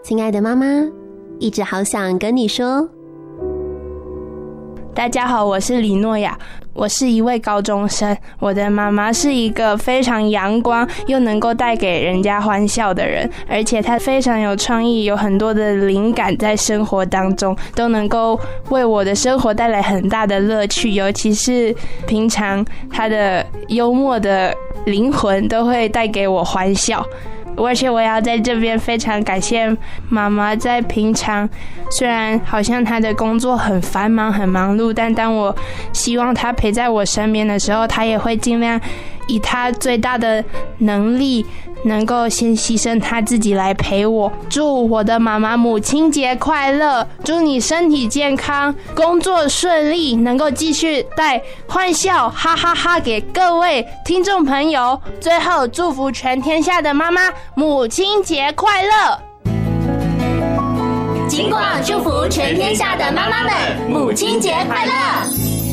亲爱的妈妈，一直好想跟你说。 大家好，我是李诺亚，我是一位高中生。我的妈妈是一个非常阳光又能够带给人家欢笑的人，而且她非常有创意，有很多的灵感在生活当中，都能够为我的生活带来很大的乐趣。尤其是平常她的幽默的灵魂都会带给我欢笑。而且我要在这边非常感谢妈妈，在平常虽然好像她的工作很繁忙很忙碌，但当我希望她陪在我身边的时候，她也会尽量以她最大的能力能够先牺牲她自己来陪我。祝我的妈妈母亲节快乐，祝你身体健康，工作顺利，能够继续带欢笑哈哈哈给各位听众朋友。最后祝福全天下的妈妈母亲节快乐。 金广祝福全天下的妈妈们母亲节快乐。